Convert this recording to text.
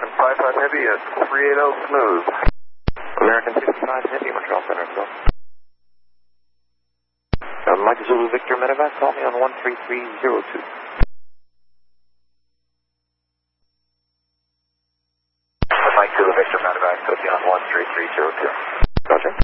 American 55 Heavy at 380 smooth. American 55 Heavy, Montreal Center, go. Mike Zulu Victor Medevac, call me on 13302. Mike Zulu Victor Medevac, call me on 13302. Roger.